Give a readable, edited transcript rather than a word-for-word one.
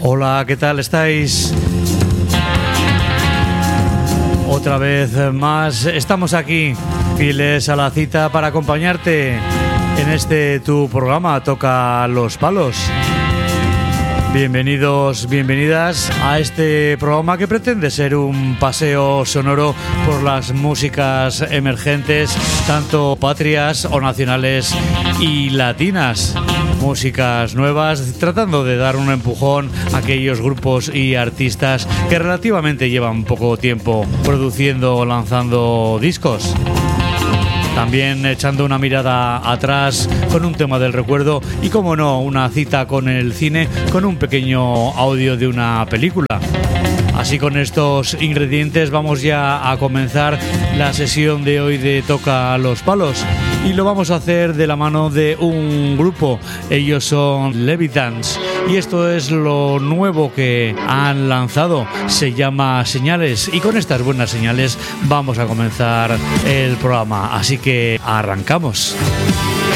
Hola, ¿qué tal estáis? Otra vez más estamos aquí, fieles a la cita para acompañarte en este tu programa Toca los Palos. Bienvenidos, bienvenidas a este programa que pretende ser un paseo sonoro por las músicas emergentes, tanto patrias o nacionales y latinas. Músicas nuevas, tratando de dar un empujón a aquellos grupos y artistas que relativamente llevan poco tiempo produciendo o lanzando discos. También echando una mirada atrás con un tema del recuerdo y, como no, una cita con el cine con un pequeño audio de una película. Así, con estos ingredientes vamos ya a comenzar la sesión de hoy de Toca los Palos, y lo vamos a hacer de la mano de un grupo. Ellos son Levitans y esto es lo nuevo que han lanzado, se llama Señales, y con estas buenas señales vamos a comenzar el programa, así que arrancamos.